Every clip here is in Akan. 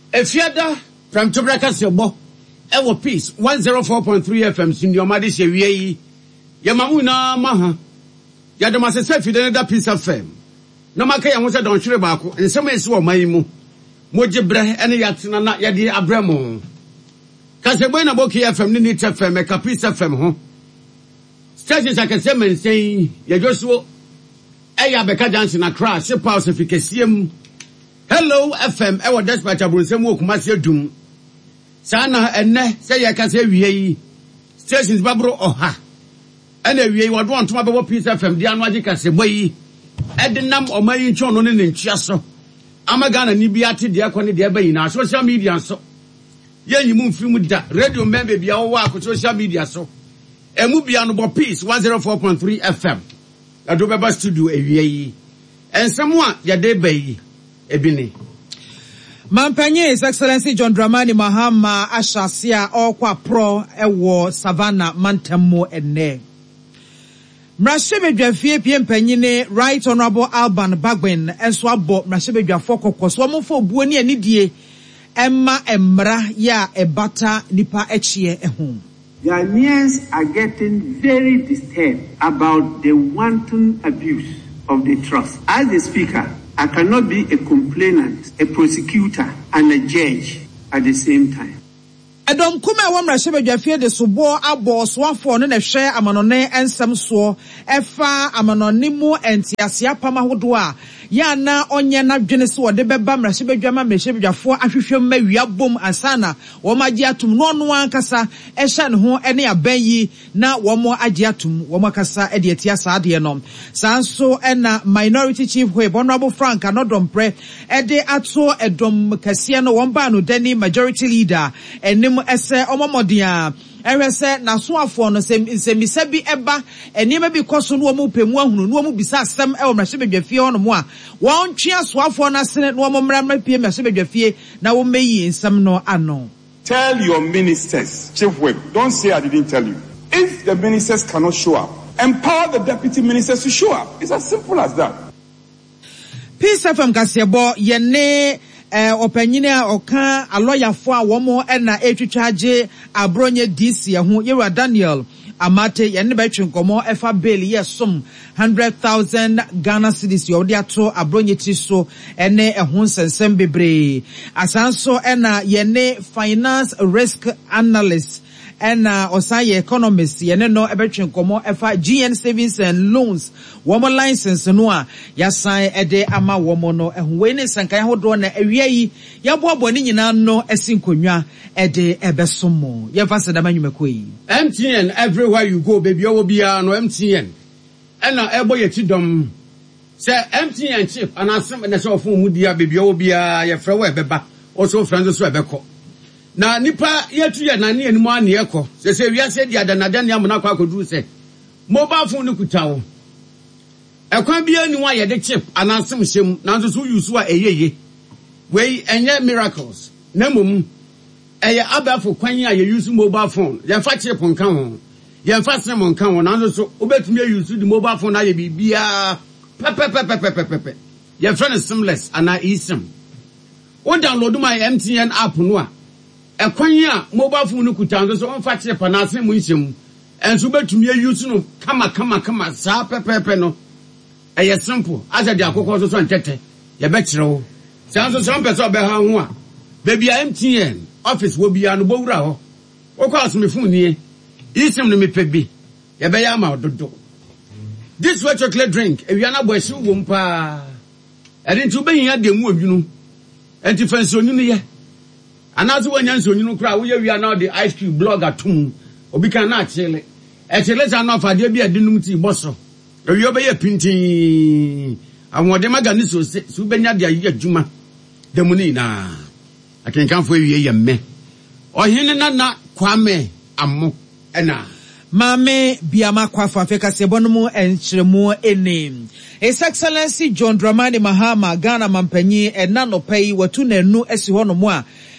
Efiada from Tobraka Sebo Ewo Peace 104.3 FM Sindiomadi Shewie Yamamuna Maha Yadamasa Sefi da Peace FM No maka ya musa don hwere baako nsem esi wo mayimu mojebre ene yatina na yade abramo Kasebo na Boki FM ni Nit FM ka Peace FM ho Stations akase mensen yadwoso eya beka dance na crash pause fikesiem Hello FM ewo dispatch abunsem wo Kumasi adum sana enne se yakase wie yi stations babro oha ene wie yi wodo ontoma bebo Peace FM dia no agi Kasebo yi edinam omayi ncho no ne ntua so amagana ni bia te de akone de ba yina social media so yenyi mu mfirimu da radio member bia wo wa social media so emu bia no bo Peace 104.3 FM ado beba studio ewie yi ensemu a yade ba yi ebini Mampanye His Excellency John Dramani Mahama Ashasia Okwa Pro Ewo Savannah Mantemo enne Mrashebedwafie piempanyine Right Honorable Alban Bagwin enso abo mrashebedwafo kokos wo mfo buo ni anidie emma emra ya ebata nipa echie ehu Ghanaians are getting very disturbed about the wanton abuse of the trust. As the speaker, I cannot be a complainant, a prosecutor, and a judge at the same time. Edom kuma wa mrashebedwafie de sobo abo soafo no na hwe amanone ensem so efa amanone mu entiase apama hodo a ya na onye na dwene se wode beba mrashebedwama mrashebedwafo ahwehwem ma wiabom ansana wo magye atum no no ankasa ehya ne ho ene abayi na wo mo agye atum wo makasa ede atia saade no sanso ena minority chief Whip Honorable Frank Anodompre ede ato edom kase no won ba no dani majority leader enim ese omomodia ewese na soafo no semisa bi eba enima bi koso no mu pemu ahunu no mu bisa asem e wo mrashebedwafie hono mo a won twia soafo na sene no mo mramra pie mrashebedwafie na wo meyi nsem no ano. Tell your ministers, Chief Whip, don't say I didn't tell you. If the ministers cannot show up, empower the deputy ministers to show up. It's as simple as that. Peace FM Kasebo yene opanyine oka aloyafo a womo na etwitwaje abronye DC ho Yera Daniel Amate yene betwe nkomo efa bail yesom 100,000 Ghana cedis yodi ato abronye ti so ene ehun sensem bebre asanso na yene finance risk analyst ena osaye economist yene no ebetwe nkomo efa GN savings and loans womo license no a yasan ede ama womo no ehwe ne sankan hodo na awiai yaboabo ni nyina no esinkonwa ede ebesomo yemfa da manwumakoi MTN everywhere you go baby owo bia no MTN ena ebo yetidom se MTN chip anasem na se ofun mu dia baby owo bia ye frɛ wo ebeba also friends so ebekɔ na nipa yetu ye na ne animu ane ekɔ se wiase dia danada ne amuna kwa koduru se mobile phone ni kutawo ekwan bia ni wa ye de chip anasem hyem nanso so use wa eyeye we enye miracles na mom eye abafo kwan a ye use mobile phone ye fa chip nkan ho ye fa sim nkan ho nanso so obetumi use the mobile phone na ye bibia pepe ye friend seamless ana eSIM o download my MTN app no a ekwan a mobile phone no kuta so on fa chip na sim mu hyem enso betumi use no kama sa pepe no eye simple asa de akokɔ so ntete ye be kyerɛw sanso so mpɛsɛ ɔbɛ ha ho a baby MTN office wo bia no bowura ho okɔ asome phone nie eSIM no mepe bi ye be ya ma ododo this white chocolate drink ewia na boashi wo mpa ɛdintu be hia de mu odwunu enti fansi onunu ye anazo wanya nso onunu kra wo ye wia na de ice cube blog atum obi kan na achele echele sa na ofade bi adinum ti boso ewia be ye pintin awode magani so se su benya de ayi adwuma demuni na akenkanfo ewie ye me ohene na Kwame Ammo ena Mame biama kwafa Afrika sebonumu enchiremu enim. His Excellency John Dramani Mahama Ghana mampanyi enano pei watu nenu esi hono mwa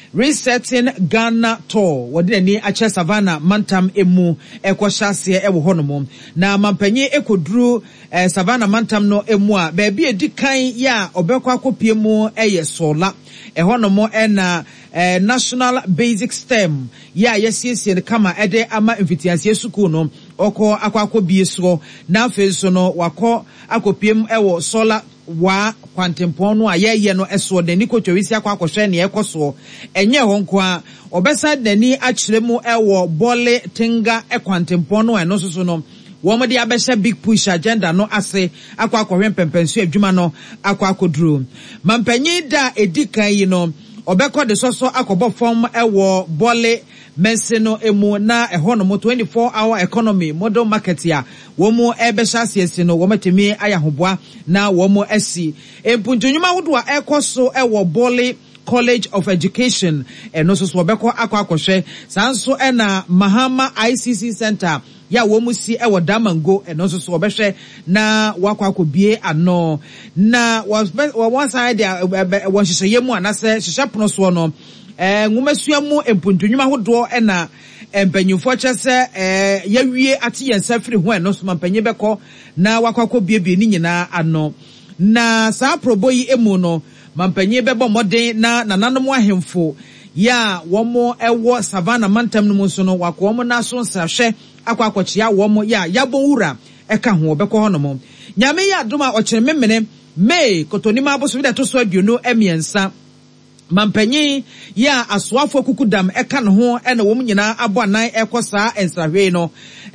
resetting Ghana tour wode ni ache Savannah Mantam emu ekohyase ewo honom na mampanyi ekoduru Savannah Mantam no emu a baabi edikan ya obekwa akopie mu eye sola honom na national basic stem ya yesiesie ne kama ede ama mfitiansie suku no oko akwakobie so na afeso no wako akopiem ewo sola wa kwantempon no ayeye no eso de nikotwisi akwakwohwe ne ekoso enye honko a obesa dani akyeremu ewo bole tinga ekwantempon no eno soso no womo de abehye big push agenda no ase akwakwohwe pempensu adwuma no akwakoduru mampanyi da edikan yi no obekọ de soso akobo form ewo bole menseno emu na ehono mo 24-hour economy model market ya womo ebehya asiesi no womatemi ayahoboa na womo asi empuntunwuma hodo a ekoso ewo bole College of Education eno so obekọ akwakohwe sanso na Mahama ICC Center ya womu si ewo Damango eno so obehwe na wakwakobie ano na one side won hyehyeye mu anase hyehyepono so no nwumasuamu empuntunwuma hodo na empanyufo kyese yawie ate yensafiri ho eno so mampanye beko na wakwakobie bi ni nyina ano na saa proboyi emu no mampanyi bebo modern na nananom ahemfo ya womo ewo Savannah Mantam no muso no wakomo na so nsahwe akwakochia womo ya yabowura eka ho obekọ honom nyame ya adoma okyerememene May kotonima aboso bi to so aduonu emiensa mampanyi ya asoafo kukudam eka no ho ena wom nyina abo anan ekosa ensahwe no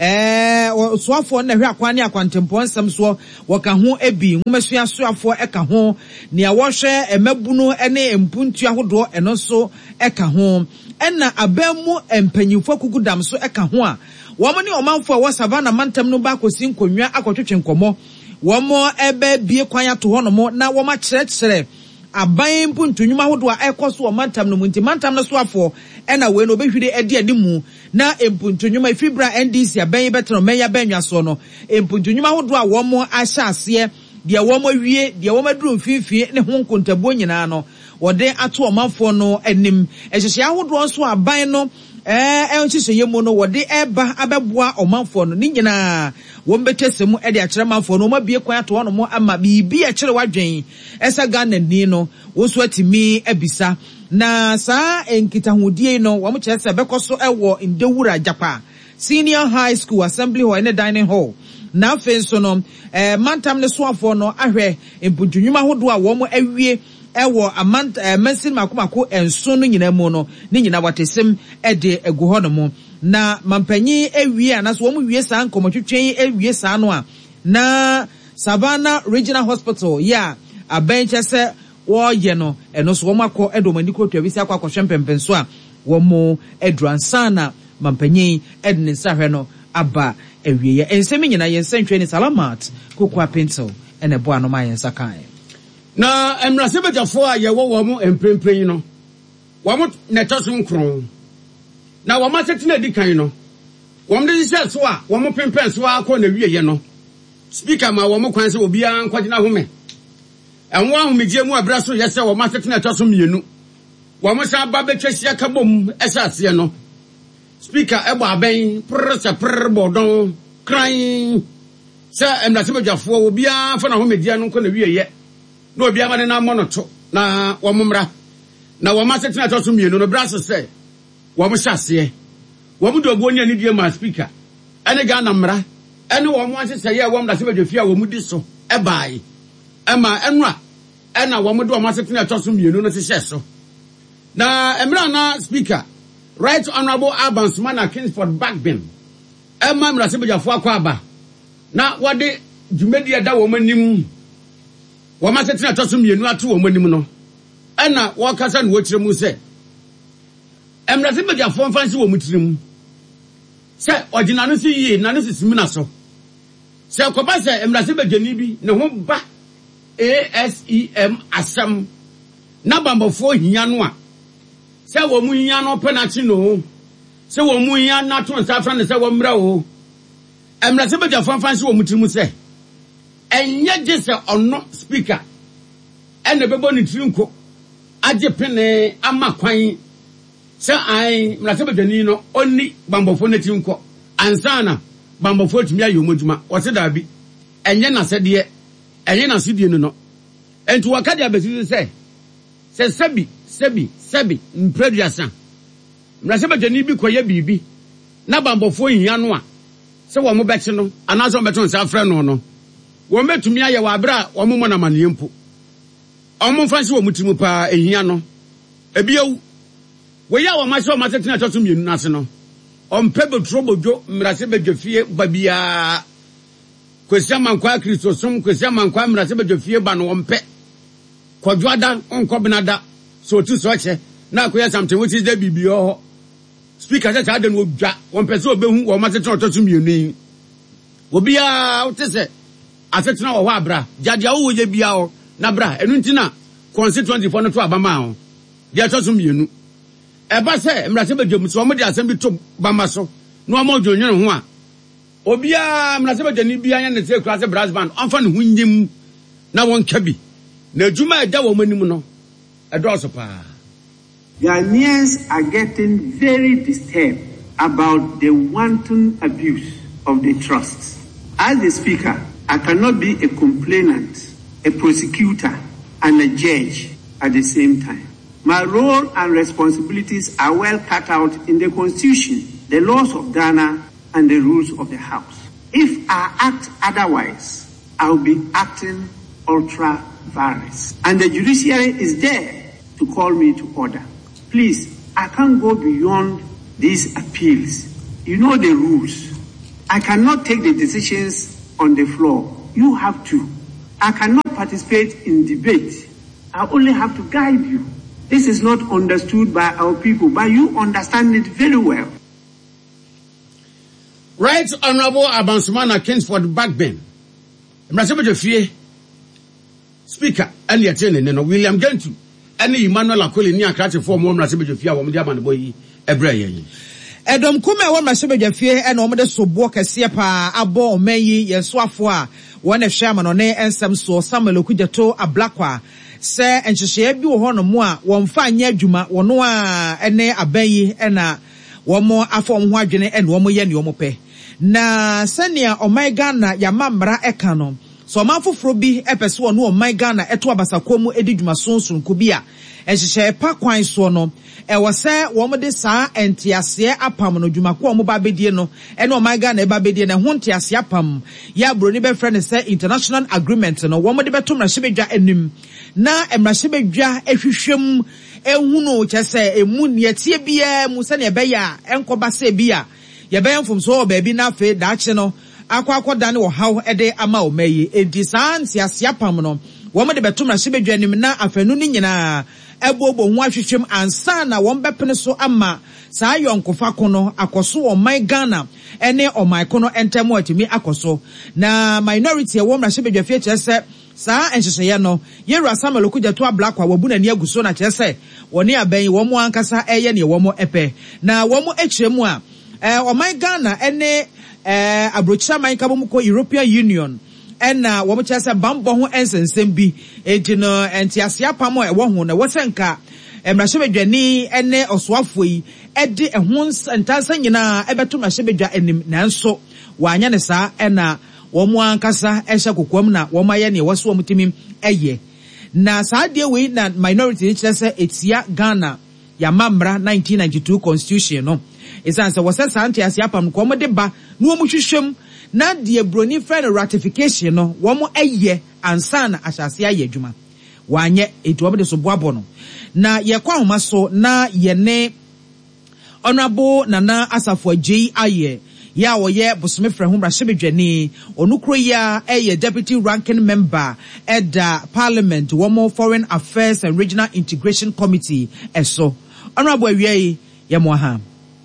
soafo na hwe akwane akwantempon nsam so waka ho ebi nwumesua soafo eka ho ne awohwe emabunu ene empuntu ahodo eno so eka ho ena abamu empanyifo kukudam so eka ho a womo ne omanfo wo Savannah Mantam no ba kosi nkonwa akotwetwe nkomo womo ebe bie kwan ato hono na woma kyerɛkyerɛ aban mpuntunwuma hodo a ekoso Mantam no munti Mantam no soafo ena we no behwire edi animu na empuntunwuma ifibra NDC aban betro menya banwa so no empuntunwuma hodo a womo ahya ase de womo wie de womo duru mfifie ne ho nkontabo nyina no wode ato omanfo no anim ehyehyɛ ahodo nso aban no enhyehyɛ mu no wode eba abeboa omanfo no ni nyina wombetesemu ede akyerɛ manfo no mabie kwan ato hono mo ama bibi akyerɛ wadwen esa Ghana ni no woso atimi abisa na saa enkitahodie no wo mo kyerɛ sɛ bekoso ewo Ndewura Japa Senior High School Assembly Hall ne Dining Hall na afenso no Mantam ne soafo no ahwɛ empuntunwuma hodo a wo mo awie ewo mansin makomako enso no nyina mu no ni nyina watesem ede egu ho no mo na mampanyi ewie anaso wo mu wie saa nkomotwetwen ewie saa no a na Savannah Regional Hospital ya abenchese wo ye no eno so wo makọ edomani kotwa bisi akwakohwe mpempenso a wo mo eduransana mampanyi edne nsahwe no aba ewie ya ensemi nyina yensentwe ni Salamat kokwa pencil ene bo anoma yensakan na emrasebejafo a yewo wo mu emprempren no wo mu netoso nkron na wo ma setina dikan no wo mu de se so a wo mu pempen so akọ na wieye no speaker ma wo mu kwan se obi an kwagina home enwo ahomegye mu abra so yese wo ma setina toso mienu wo mu sa ba betwasia ka bom esase no speaker ebo aben prrse bodon kran se emrasebejafo obi an fa na homegye no kọ na wieye no obi amane na monoto na womumra na womasetina to so mienu no brass say womuhyase womudobo ni ani die ma speaker ene Ghana mra ene womu asese ye womda se bedwafia womudi so ebai ema enwa ena womudo womasetina to so mienu no se so na emra na speaker Right Honorable Albans Mana Kingsford Bagbin ema mra se bedwafo akwa aba na wode dwumadi ada womanim wamasetina toso mienu atu wo manim no ena wakasa no wotire mu se emrase beja fonfansi wo mutirim se ogina no si yi na no sisimi na so se koba se emrase beja ni bi ne ho ba ASEM asam na bambofo hia no a se wo mu hia no penachi no se wo mu hia na to nsafra ne se wo mra o emrase beja fonfansi wo mutirim se enye jese ono speaker ene bebo ni trinko aje pene ama kwan Sir, I Mrasabajanino only Bambofo Netinko, and Sana Bambofo Timia Yumujuma, or said Abi, and Yana said, ye, and Yana Sidiano. And to Wakadia Besu say, says Sebi, in Prediasan. Mrasabajani Koya Bibi, Nabambofo in Yanwa. So one more betino, and as on Beton Safran no. One met to me, I wabra, one woman a maniumpo. Omo fancy wo mutimupa ehia no ebia we ya wo maso masetina toso mienu nase no ompe betrobojo mrase bedwafie babia kwesi amankwa Kristo som kwesi amankwa mrase bedwafie ba no ompe kodwada onkobenada so tu so che na akoya something which is the bibio speaker say ade no dwa ompe so obehu wo masetina toso mienu obia wotese asetina wo hɔ abra jadia wo ye bia o na bra enu ntina constituency for no to abama ho dia to so mienu eba se mrase bedwam so mo dia asem bi to bama so no mo dwonwene ho a obia mrase bedwani bia nya ne se kura se brass band onfa ne hunyim na won kabi na adwuma eda wo manim no edo so pa. Ghanaians are getting very disturbed about the wanton abuse of the trusts. As the speaker, I cannot be a complainant, a prosecutor, and a judge at the same time. My role and responsibilities are well cut out in the Constitution, the laws of Ghana, and the rules of the House. If I act otherwise, I'll be acting ultra vires. And the judiciary is there to call me to order. Please, I can't go beyond these appeals. You know the rules. I cannot take the decisions on the floor. You have to. I cannot participate in debate. I only have to guide you. This is not understood by our people, but you understand it very well. Right Honorable Abansumana Kingsford Backben. Mrasabajafie Speaker Elliot Neno William Gentu. Any Emmanuel Akoli ni akrate for mo Mrasabajafie a wo mde amane boyi ebre yen. Edom kume wo Mrasabajafie e na omde sobo kese pa abo omeyi yesoafo a wona hwe amanone ensem so Samuel Okujato Ablakwa se enhyehye bi wo hono mo a wonfa anya adwuma wono a ene abayi e na womo afom ho adwene e na womo ye ne womo pe na senia oman Ghana ya mamra eka no so man foforo bi epese wono oman Ghana eto abasakomu edi dwuma sonsunko bi a enhyehye pa kwan so no e wo se womo de saa entiase apam no dwuma ko womo ba bedie no e na oman Ghana e ba bedie na ho entiase apam ya broni be friend se international agreement no womo de beto mrahye anim na emrahye ehwehwem ehunu kyese emu nietie bia mu se ne be ya enkoba se bia ye be mfom so baabi na fe daache no akwa ne wo haw ede ama o mayi enti saa ntiase apam no womo de beto mrahye anim na afanu ni nyina ebobo ho ahwehwem ansa na won bepene so ama saa yonkofa kono akoso o my Ghana ene o my kono entemo atimi akoso na minority e wo mrahye bedwafie kyese saa enhyehye no Yewura Samuel Okujato Ablakwa wabu na ni aguso na kyese woni aban wo mo ankasa eye ne wo mo epe na wo mo ekyeremu a o my Ghana ene abrochira man kabom ko European Union ena wo mo kyese bambo ho ensensem bi enti no entiase apamo e wo ho na wo senka mrahye bedwani ene osoafo yi ede ehon ntansa nyina ebeto mrahye bedwa anim nanso wanya ne saa ena wo mo ankasa ehye kokwam na wo maye ne wo so wo mutimi eye na saa de we na minority ni kyese etia Ghana ya mamra 1992 constitution no esanse wo se saa entiase apam ko mo de ba no wo mo hwehwem na de broni friend ratification no wo mo eye ansa na ahyase aye adwuma wanye etu wo de so boabo no na ye kwa homa so na ye ne Honorable Nana Asafo Agyei aye ya wo ye bosome frɛ ho mrahye bedwani onukro ya eye deputy ranking member at parliament womo foreign affairs and regional integration committee eso Honorable awie ye mo ha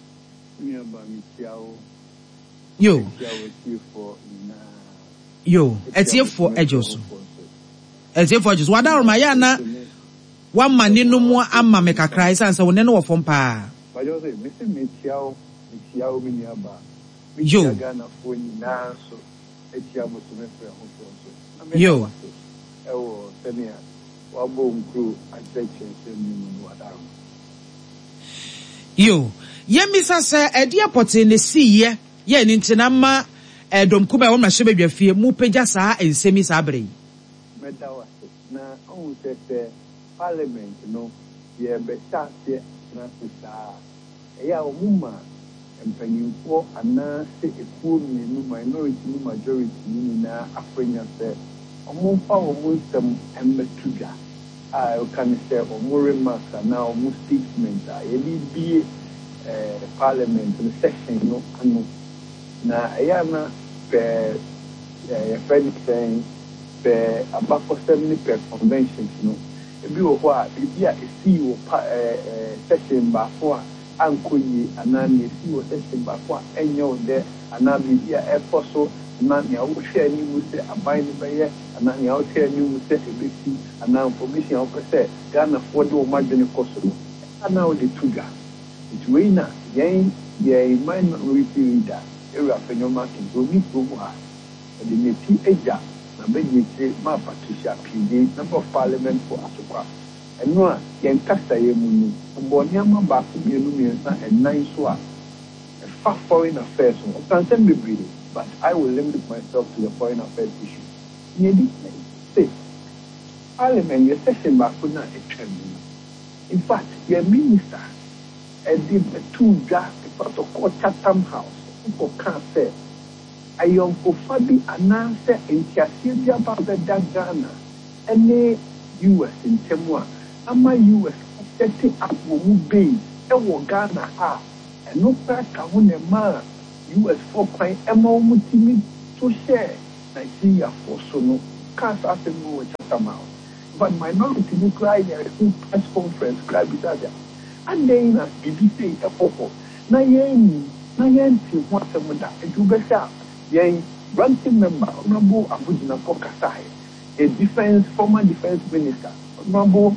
yo etiefo ejoso wada ma ya na wa mani no mu amma me kakra isanse wone no wo fom pa bajo se me tiao mi aba yo Ghana fo nyina so etia bosome frɛ ho so yo ewo senia wa bo nkru acheche se mi no wada Yo, Yemisa say, Edia Pote ne see ye nintinama, Domkuba, Oma Shebe, Fie, Mupejasa, and Semi Sabre. Medawa, na on said Parliament, ye besta, na ya Muma, and penny for and na say a poor minority, majority, na African said, Omo power wisdom and Metuga. I can say, or more remarks are now more statements. I be Parliament and session, no, na I am a friend saying, about for 70 per conventions, a be what if you are a CEO session by 4 Uncle and then a CEO session by 4 and you're there, and now be here a fossil. Nani I will share you with the abiding by and Nani I'll share you with the ABC and now information of say Ghana for the margin of Kosovo. And now the Tuga. It's Wayna, yea, minority leader, area for your market, go meet Bomoa, and the Neti Eja, and then you say, Ma Patricia, PD, number of parliament for Asuka. And no, Yan Casta Yemuni, and Bonyama Baku, and 9 Swa, a far foreign affairs, or Tantan be breathing. But I will limit myself to the foreign affairs issue. Say, Parliament, your session back could not attend. In fact, your minister, did the 2 draft part of Chatham House, people can't say, I am for Fabi announced in Tiasia about the Ghana, and the US in Temwa, and my US setting up Womu Bay, and Ghana, and no back on a man. US 4 Emma Mutimi to share Nigeria for Sono, cast as a more Chatham. But minority will cry there in press conference, cry beside them. And then as BBC a popo. Nayen, what's a mother, and you better, yea, ranking member, Honorable Abudina Pokasai, a former defense minister, Honorable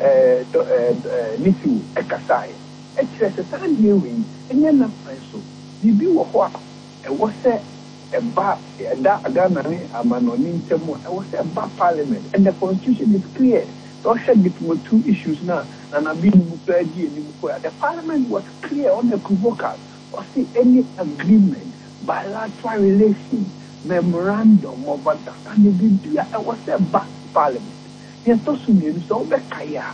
Nifu Ekasai, a chess a time hearing, and then a so. Bibi wo ho a wo se e ba da Ghana amanonim temo e wo se ba parliament and the constitution is clear. So said between 2 issues now and I've been the parliament was clear on the convocal or see any agreement, bilateral relations, memorandum of understanding. I was a back parliament. Yes, so be kaya.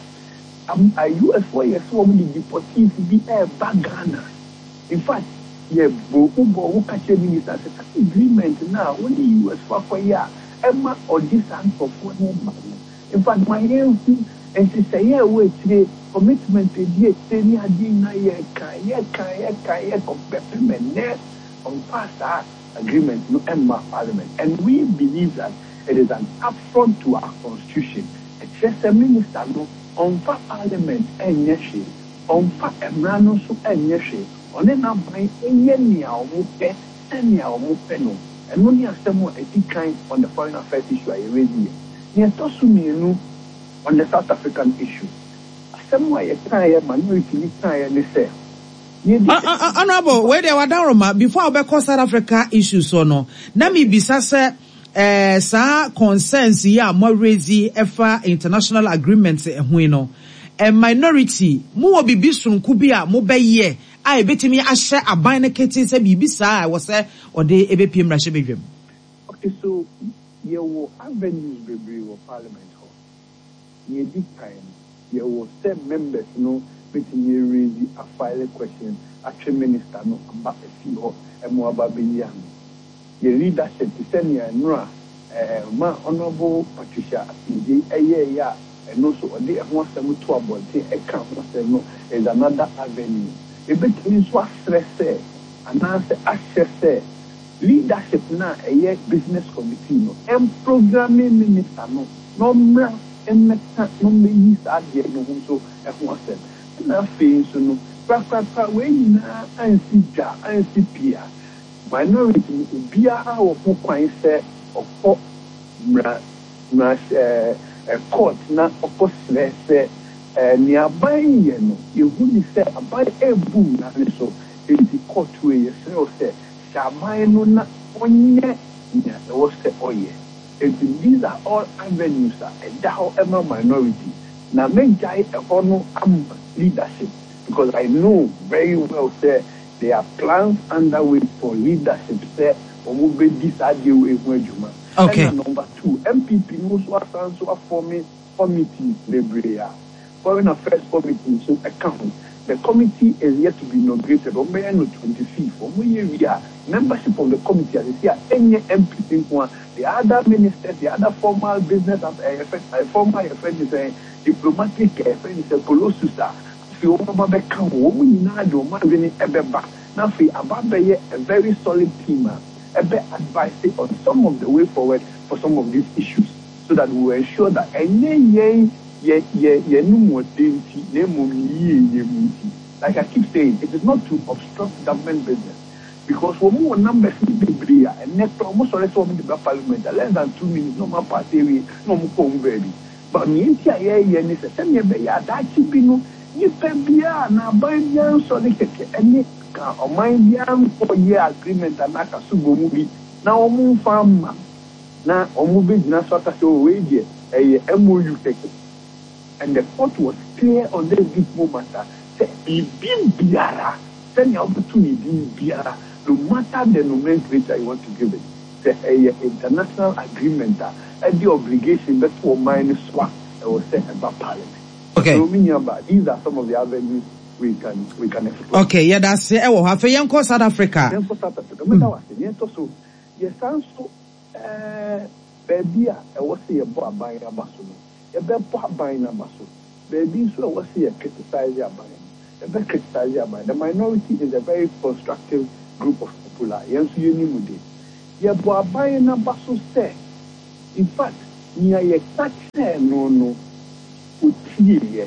A US 4 years woman deportees be a back Ghana. In fact, yeah, who catch a minister agreement now only US for year. Emma or this and for 4 months. In fact, my health and she say, yeah, wait, today commitment to the same idea, kaya complement on past agreement no Emma Parliament. And we believe that it is an affront to our constitution. It's just a minister no on Parliament and Yeshi, on Emrano so and Yeshi. On a number, any hour, any hour, and only a somewhat a kind on the foreign affairs issue I raised here. Near Tosumino on the South African issue. Somewhere a tire minority tire and they say. Honorable, where they were down before about South Africa issues or no. Nami Bisasa sa concerns ya more raising EFA international agreements and minority more be bisun kubia mo be ye. I bet me I share a binary say Bibisa I was or the ABPM Rashabim. Okay, so you will avenues be parliament hall. Near this time, you will send members no between you raise a file question actually minister no about a few and more about Biliam. Your leadership to send you and ma Honorable Patricia yeah, and also they want them to about a count no is another avenue. A bit means what stress say, and answer access say, leadership now a year business committee no, and programming minister no, no, and no means at the end of so at once. And now, so no, Papa, when now I see Ja, I see Pia, minority be our point say, of court, a court now, of course, let's say. Nearby, you wouldn't say about a boom, and so in the court way, so say, Shamai not one year, was the oye. These are all avenues, and however minority. Now, make Jai a honor leadership. because I know very well that there are plans underway for leadership. Say, okay. And number 2, MPP knows what stands for forming committee, Foreign Affairs Committee, so account. The committee is yet to be inaugurated on May 25th. Membership of the committee, as you see, any MPP, the other ministers, the other formal business, formal affairs, diplomatic affairs, colossus. If you want to come, woman, now, a very solid team, a better advice on some of the way forward for some of these issues, so that we will ensure that like I keep saying, it is not to obstruct government business. Because when more numbers and net almost parliament, less than 2 minutes, no more party, no more baby. But me, is a semi that chipino, you can be now by young solid and or mind young 4-year agreement and like a sugo movie. Now, move farm now, or moving Nasaka show wage a MOU take. And the court was clear on this big moment that Biara, send your opportunity Biara, no matter the nomenclature you want to give it. The international agreement and the obligation that for minus swap was set about parliament. Okay. So these are some of the avenues we can explore. Okay, yeah, that's it. Oh, have you South Africa? South Africa. So yes, also baby, I was here about buying a basso. A better buying a basso. Baby, so I was here criticizing the minority is a very constructive group of people. Yes, you need to. Yeah, but buying a basso say. In fact, near a touch no. They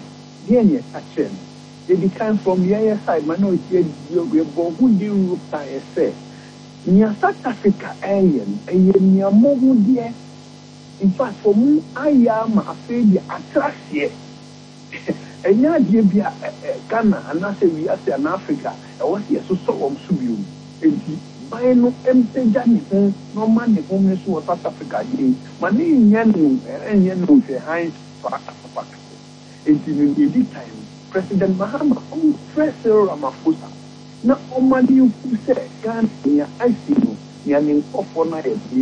become from the other side, minority, you who do say. Near South Africa, alien, near Mogu, dear. In fact, for me, I am afraid the attraction. And now, dear, Ghana, and I say we are in Africa, I was here so Subium. And by no empty Janison, no money homeless was South Africa. Money in Yanu, and Yanu, the high for in the time, President Mahama pressed Ramaphosa. Now, Omani, you say, Ghana, near ICU, near an offer,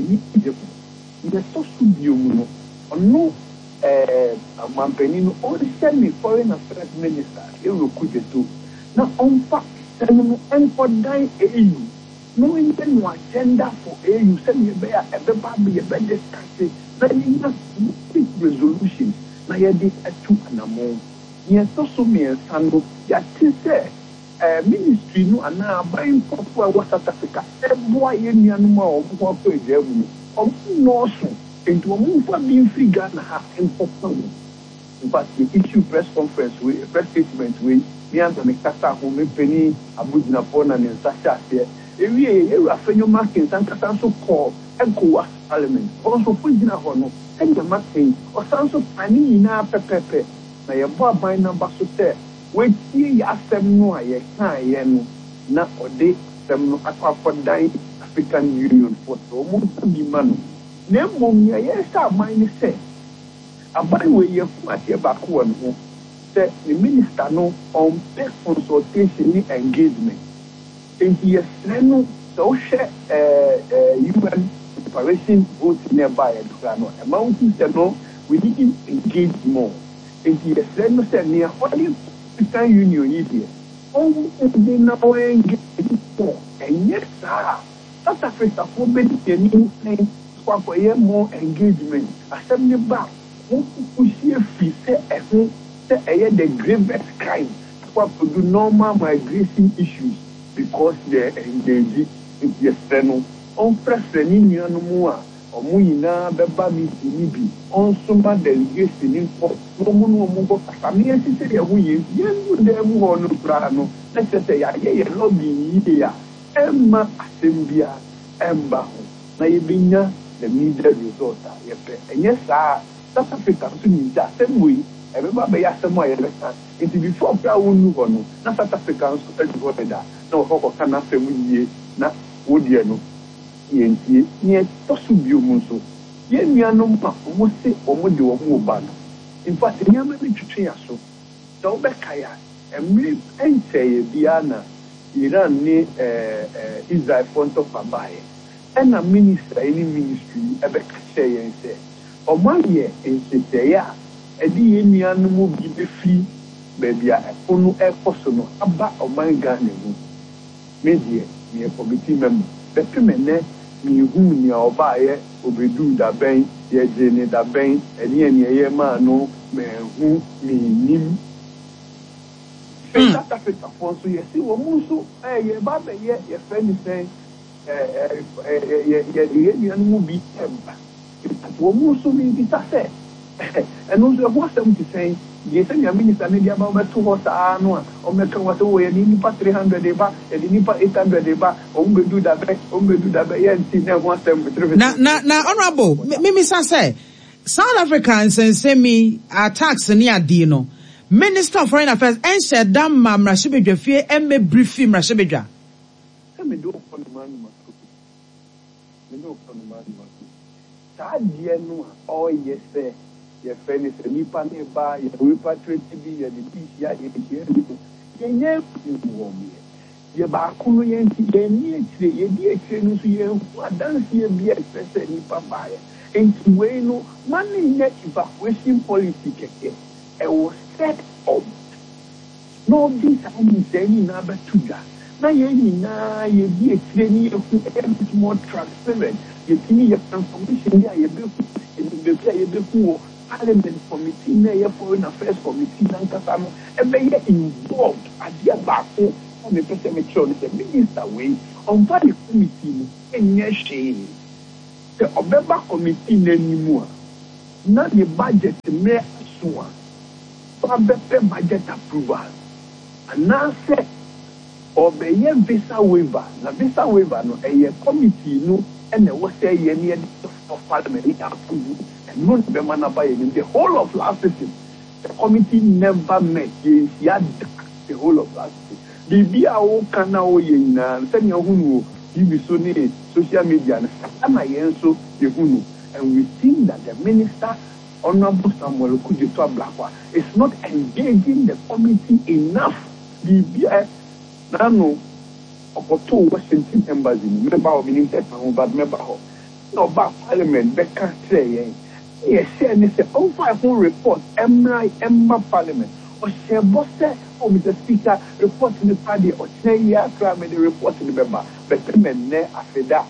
the Subium, or no. Mampenino only send me foreign affairs minister. You will put it to now on fact. And for die AU, no intent no agenda for AU. Send me a better discussion. Then you must speak resolution. Now you did a 2 and a more. Yes, also me and Sando. Yet say ministry no and now buying for South Africa. Boy, any animal or no. Into a move for being free Ghana and but the issue press conference with press statement with me and the Kata home penny Abuja Pona and Sasha here. Every Rafael Markins and Catanso call and co parliament. Also put in a honor and the Martin or Sanso Pani in our pepe. Now your boy by number so there. Wait see them no I can not or they them no aqua die African Union for so much demand. Nemo yes, our mind say. A by way you at your back one that the minister no on best consultation engagement. And yes, no so share UN preparation vote nearby at Grano. Amount no, we didn't engage more. And yes, no said near only African Union here. Oh, they now engage more. And yes, sir, South Africa for many new things. For more engagement, assembly back, who see a fee, say the gravest crime, for to do normal migration issues because they engage in the external, on preference in your more, or Muina, Baby, Nibi, on some delegation in for no more. I mean, we is them on Prano, let's say, I lobby here, Emma Assembia, Emma, Naibinia. The media result, and yes, South Africa to me that same way. Everybody has some way. It before I will move on. Not South Africans to go there. No, how can I say we not would you know? Yes, possibly so. Yen no almost say or would do a move ban. In fact, the Yamami to change so. Don't back emri enche biana Iran ni Israel front of Abaye and a minister any ministry ebe kache yen say omaye encheteya edi enianu mu bi befi bebia efunu ekoso no aba oman Ghana mu media ni committee member bepemene mi hu ni obaye obedu da ben ye jene da ben eni eye ma no me hu mi nim South Africa for so you see woman so ye ba be ye friend say ye anu bi emba woman so bi ta say and also what them to say ye say your minister na dia ba to horse anu o me kan wa so we ni pa 300 dey ba e ni pa 800 dey ba o be do da be ye nti na what them na honorable me say South Africans and say me attacks ni adi no Minister of Foreign Affairs and said dam Mrashibedwa fie emme briefing Mrashibedwa. Me do for man must. Me do for man must. Sa die no all yes say ye friend say ni pa ne ba ye repatriate bi ye di ya ye ye wo me. Ye ba ku no ye nti ye ni etire ye di etire no so ye adanse ye bi express ni pa ba ye. Enti we no man ni evacuation policy keke. E was set up. No, this I mean, any number two guys. Now, you be a training of more transparent. You see your transformation there, you be Parliament Committee, Foreign Affairs Committee, and they are involved at the back on the president, the minister way on the committee and your shame. The Obeba Committee anymore. Not the budget, the mayor, so better budget approval. And now say obey visa waiver. Now visa waiver no a committee no and was say near of parliament approval and not the man by the whole of last session. The committee never met. The whole of last session. The BIO can now send your hunu. You be so near social media and so the hunu. And we think that the minister Honorable Samuel Kudjetwa Blakwa is not engaging the committee enough. The Nano Okoto Washington Embassy, member of the Minister, but member of no back Parliament, Becca say, yes, and it's a 05 report, Emma Parliament, or Shebosse, or Mr. Speaker, report in the party, or 10 years, the report in the member, but the men after that.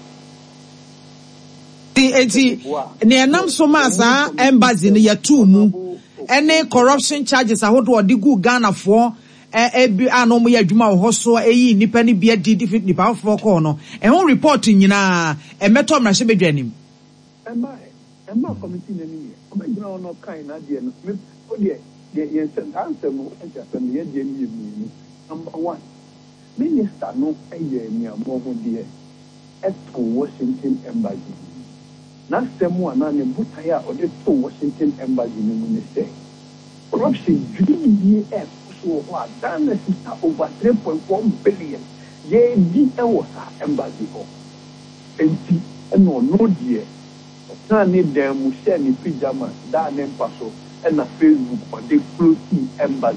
Ne nam so masa embassy ne yatu mu ene corruption charges ahodo odigu Ghana for ebi anom ya adwuma wo so eyi nipa ne bia di different nipa for call no e ho report nyina e meto Mrashibedwa anim emma committee na ni obegina ono kan na de no me o de ye answer mo answer ye de ni number 1 minister no eye ni amo ho de at Washington Embassy. Now, someone on the Butaya or the Washington Embassy in the Ministry. Corruption, GDF, so done over 3.1 billion. Ye did was embassy. And no dear. Now, need them will share in pyjamas, that name paso, and a Facebook or the floating embassy.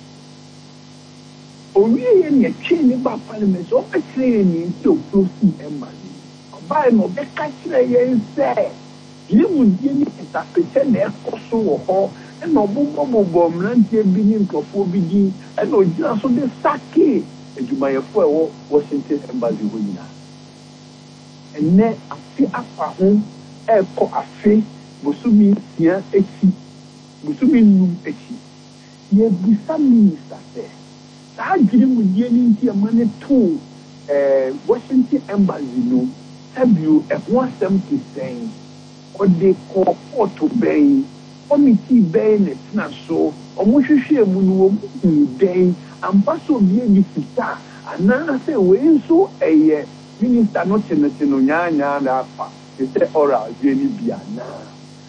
Only any chain about parliament or a train into floating embassy. By no be catch ye say you would give me a pretend there so ho and no boom rantie bi ni nkofo bi di and no jina so de sake edumayefo e Washington Embassy ho nyina enne afi afa ho e ko afi bosumi tia echi bosumi num echi ye bisa minister say sa giri mu die ni ntia mane to Washington Embassy no you at 170 or they call to bay, committee bay, it's not so, or Mushy Munu day, and Paso Bien Fita, and now say, we so a minister not in the Sinonyana, they say, oral, Jenny Biana.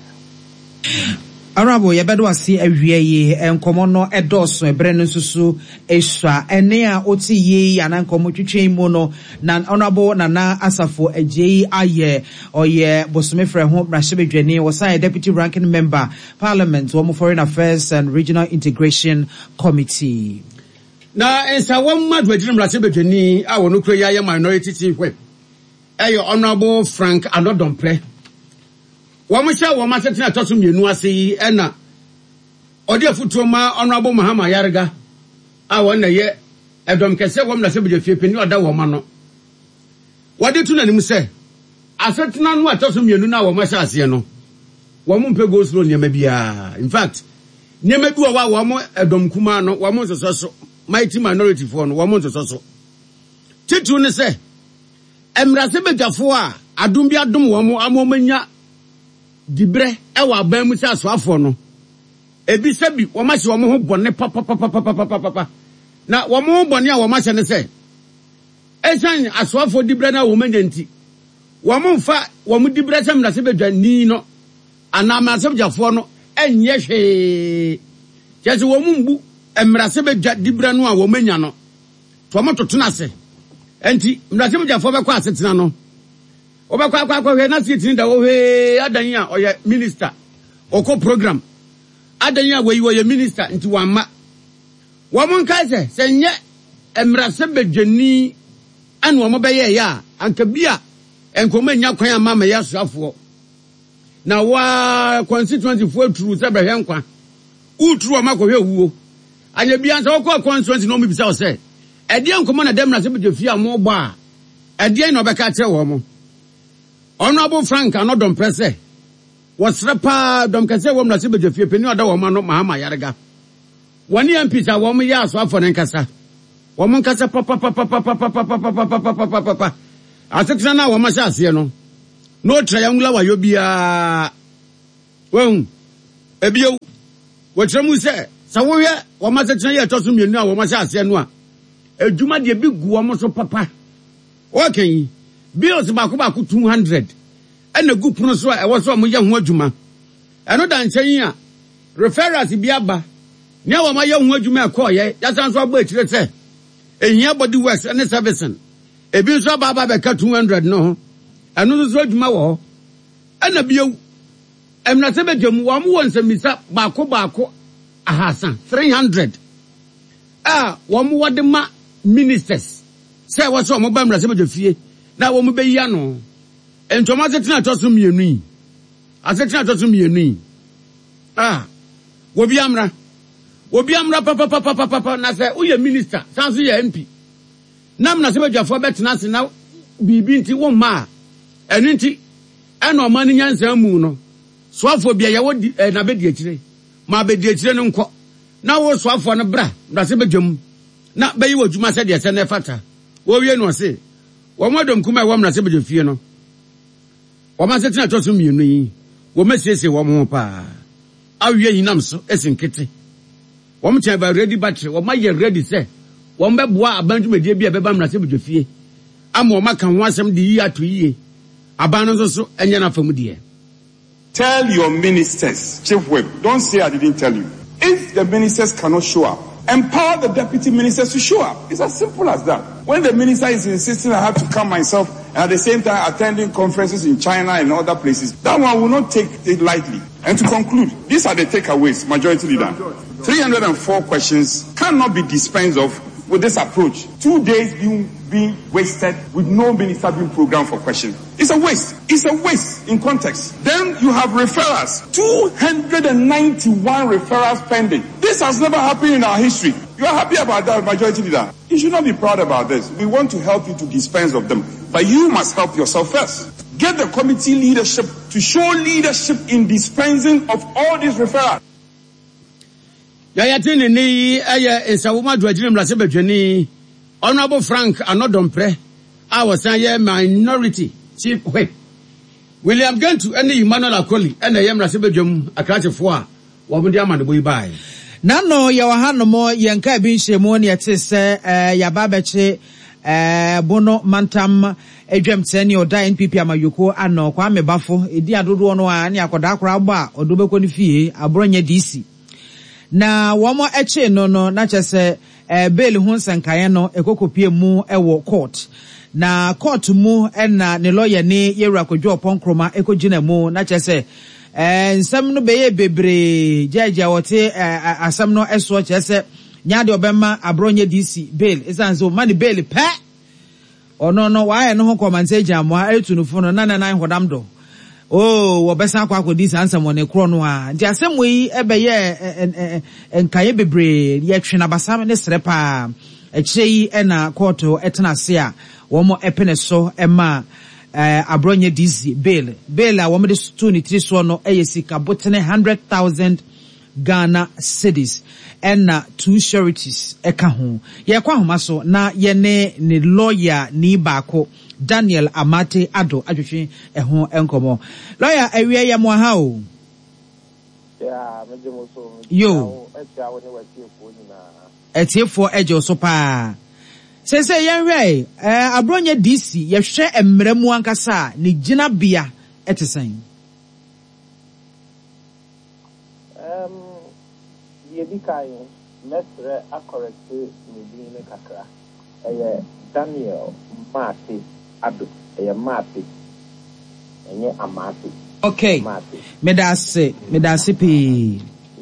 Arabo yebedo ase awie enkomo no edoso ebre no susu esua ene a oti ye anankomo twetwe mu no na honorable Nana Asafo Agye aye oye bosomefre ho Mrashibedwa was a deputy ranking member parliament wo Foreign Affairs and Regional Integration Committee. na ensa won madu agirim rase bedwani a wono kro ya minority chief whip eyo honorable Frank Anodompre womo sha wo masetena toso mienu ase yi ena odi afutuo ma honorable Mahama Yarga a won na ye edom kese wom rase bedwafie pani oda wo ma no wode tu nanim se asetena no atoso mienu na wo ma sha ase no wo mo mpe go slow niam bia in fact niam bi wo mo edom kuma no wo mo soso mighty minority for no wo mo soso titu ne se emrase bedwafo a adom bi adom wo mo amomanya dibre e wa ban mu sa soafo no ebi sabi wo ma hye wo mo ho bone papa na wo mo bone a wo ma hye ne se esan asoafo dibre na wo manya nti wo mo mfa wo mo dibre se emrase bedwani no ana ma se bedwafo no enye hwe kese wo mo mbu emrase bedwa dibre no a wo manya no to mo totona se enti emrase bedwafo be kwa asetena no obekwa hwe na sitini da wo hwe adan a oye minister oko program adan a we oye minister nti wamma wo mon kaise se nye emrase bedwani anu wo mo beye ya anka bia enkoma nya kwan amama ya soafo na wa constituency fo true se behwe nkwa utru o makohwe wuo anya bia nsa wo constituency no mo bisa o se ede enkoma na demrase bedwafie amo gbo a ede na obeka kire wo mo Honorable Frank Anodompre se wasrepa dom kase wom na se bedwafie pani oda wo ma no Mahama Yarga woni ampita wo mo ya so afo ne nkasa wo mo nkasa papa asetena na wo ma sha ase no no triangular wayo bia won ebio wo tremu se sa wo hwe wo ma setena ya toso mienu a wo ma sha ase no a adwuma de bi gu wo mo so papa okay bills ba ko 200 ena gu puno so e wo so mo ye ho adwuma eno da nchen a referrals bi aba ne wo ma ye ho adwuma e ko ye ya san so agba ekire se ehia body works ene servicing e bi so ba be ka 200 no eno so adwuma wo ena biu emna se bedwam wo mo won samisa ba ko ahasa 300 wo mo wode ma ministers se wo so mo ba emna se bedwafie na wo mu be ya no entoma setena toso mienu yi asetena toso mienu yi wo bi amra papa na se wo ye minister sanso ye MP nam na se bedwafo betena se na bibi nti wo ma enu nti ena o ma ni nyansa mu no soafo bia ye wo na be di akire ma be di akire no nko na wo soafo no bra na se bedwam na be yi wo dwuma se de se na fata wo wie no se wo modom kuma wo mna se bedwafie no wo ma se tena toso mienu yi wo mesiese wo mo pa awie yinam so esinkete wo mo chen ba ready battery wo ma ye ready se wo mbe boa abandumedie bia be ba mna se bedwafie ama wo maka ho asem de yi ato yi aban no so enya na fam de. Tell your ministers, Chief Whip, don't say I didn't tell you. If the ministers cannot show up, empower the deputy ministers to show up. It's as simple as that. When the minister is insisting I have to come myself and at the same time attending conferences in China and other places, that one will not take it lightly. And to conclude, these are the takeaways, Majority Leader. 304 questions cannot be dispensed of with this approach. 2 days being wasted with no minister being programmed for questions. It's a waste. It's a waste in context. Then you have referrals. 291 referrals pending. This has never happened in our history. You are happy about that, Majority Leader? You should not be proud about this. We want to help you to dispense of them. But you must help yourself first. Get the committee leadership to show leadership in dispensing of all these referrals. Yayatini ni aya ensawuma dwajini mlase bedwani Honorable Frank Anodompre awasan ye minority chief whip William Gentu ene Emmanuel Akoli ene ye mlase bedwam akratefo a wo mde amane boyi bai nano ya wahano mo yenka bi nhemu ne yete se ya babeche bono mantam edwamte ne oda NPP amayoko ano kwa mebafo edi adodo no a ne akoda akora agba odobekọ ni fie abronya DC na womo eche no na chese bail hu nsankaye no ekokopie mu ewo court na court mu na ne lawyer ne Yewura Kwadwo Oponkroma ekogina mu na chese nsam no beye bebre jaja wote asam no eso chese nya de obema abronye DC bail esanzo money bail pe ono no why no ho komante jamwa etunufo no na hodam do oh wobesa akwa this answer mo ne kro no a nti asem yi ebeye enkaye bebre ye twena basam ne srepa ekyei na court etena se a wo mo epene so ema abronye DC bail a wo mo de stu ni tiri so no eyesika botene 100,000 Ghana cedis and 2 sureties eka ho ye kwa homa so na ye ne lawyer ni baako Daniel Amate Ado adwetwe ho enkomo lawyer awie ye mo ha o ya medemo so yo etia wo ne watiefo nyina etiefo ejo so pa sese ye hwe abronye DC ye hwe emremu ankasa ni gina bia etesen Yedikai, Mestre Akorete Medine Kakra, Daniel Mati Ado, Mati, and Amati. Okay, Mati. Medasi P.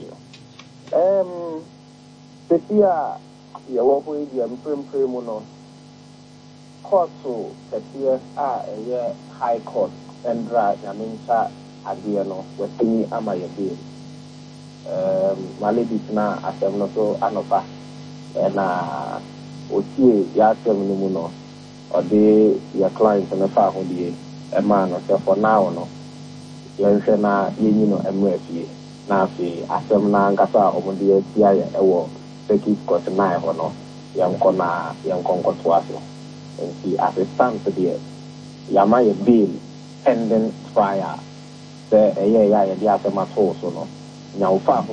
Petia, Yawo, the Premono, Court to Petia, a High Court, and Drag, Yaminsa Adiano, Westini Amayabi. Malady na asem no so anopa na otie ya asem no mu no ode ya client na fa ho die e ma no se for now no yenhwe na yenyi no emrafie na afi asem na ngasa omode atia ya ewo Circuit Court na ho no yankon to aso nti assistant de ya ma ye bill pending trial se eye ya dia asem ato so no nya ufa